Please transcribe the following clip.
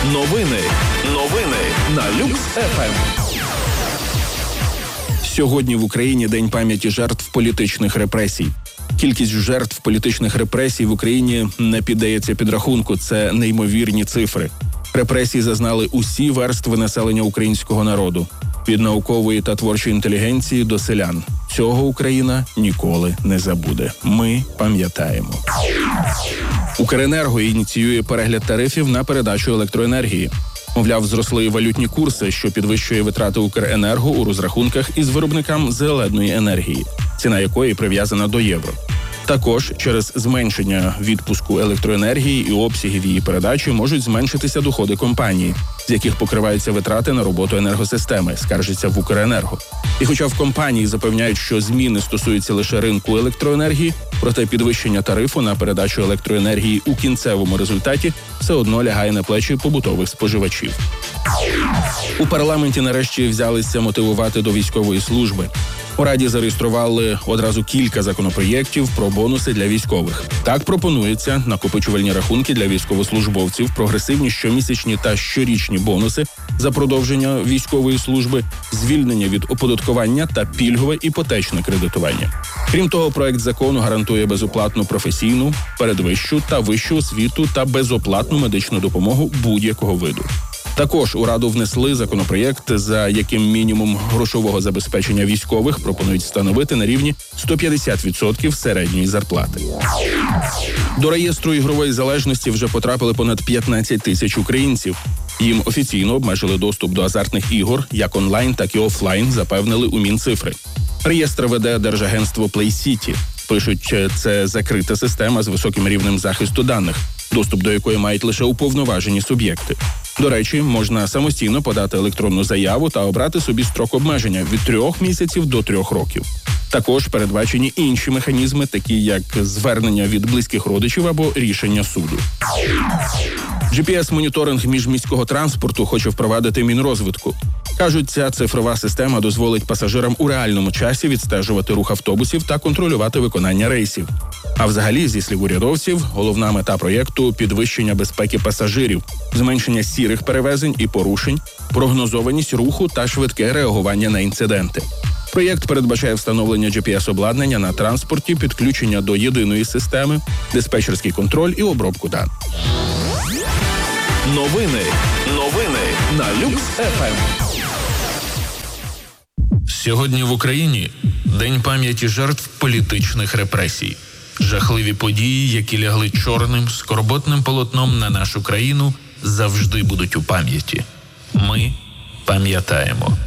Новини на Люкс ФМ. Сьогодні в Україні День пам'яті жертв політичних репресій. Кількість жертв політичних репресій в Україні не піддається підрахунку. Це неймовірні цифри. Репресії зазнали усі верстви населення українського народу. Від наукової та творчої інтелігенції до селян. Цього Україна ніколи не забуде. Ми пам'ятаємо. Укренерго ініціює перегляд тарифів на передачу електроенергії. Мовляв, зросли валютні курси, що підвищує витрати Укренерго у розрахунках із виробникам зеленої енергії, ціна якої прив'язана до євро. Також через зменшення відпуску електроенергії і обсягів її передачі можуть зменшитися доходи компанії, з яких покриваються витрати на роботу енергосистеми, скаржиться в Укренерго. І хоча в компанії запевняють, що зміни стосуються лише ринку електроенергії, проте підвищення тарифу на передачу електроенергії у кінцевому результаті все одно лягає на плечі побутових споживачів. У парламенті нарешті взялися мотивувати до військової служби. У Раді зареєстрували одразу кілька законопроєктів про бонуси для військових. Так пропонується накопичувальні рахунки для військовослужбовців, прогресивні щомісячні та щорічні бонуси за продовження військової служби, звільнення від оподаткування та пільгове іпотечне кредитування. Крім того, проект закону гарантує безоплатну професійну, передвищу та вищу освіту та безоплатну медичну допомогу будь-якого виду. Також у Раду внесли законопроєкт, за яким мінімум грошового забезпечення військових пропонують встановити на рівні 150% середньої зарплати. До реєстру ігрової залежності вже потрапили понад 15 тисяч українців. Їм офіційно обмежили доступ до азартних ігор, як онлайн, так і офлайн, запевнили у Мінцифри. Реєстр веде Держагентство Play City. Пишуть, це закрита система з високим рівнем захисту даних, доступ до якої мають лише уповноважені суб'єкти. До речі, можна самостійно подати електронну заяву та обрати собі строк обмеження від 3 місяців до 3 років. Також передбачені інші механізми, такі як звернення від близьких родичів або рішення суду. GPS-моніторинг міжміського транспорту хоче впровадити Мінрозвитку. Кажуть, ця цифрова система дозволить пасажирам у реальному часі відстежувати рух автобусів та контролювати виконання рейсів. А взагалі, зі слів урядовців, головна мета проєкту – підвищення безпеки пасажирів, зменшення сірих перевезень і порушень, прогнозованість руху та швидке реагування на інциденти. Проєкт передбачає встановлення GPS-обладнання на транспорті, підключення до єдиної системи, диспетчерський контроль і обробку даних. Новини на Люкс ФМ. Сьогодні в Україні День пам'яті жертв політичних репресій. Жахливі події, які лягли чорним, скорботним полотном на нашу країну, завжди будуть у пам'яті. Ми пам'ятаємо.